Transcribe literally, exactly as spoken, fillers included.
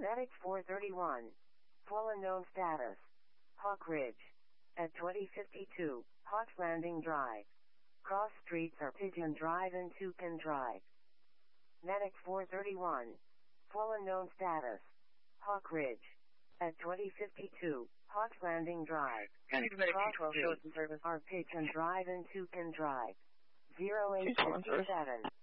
Medic four thirty-one. Fallen known status. Hawk Ridge. At twenty fifty-two, Hawks Landing Drive. Cross streets are Pigeon Drive and Tupin Drive. Medic four thirty-one. Fallen known status. Hawk Ridge. At twenty fifty-two, Hawks Landing Drive. Cross streets are Pigeon Drive and Tupin Drive. zero eight six seven.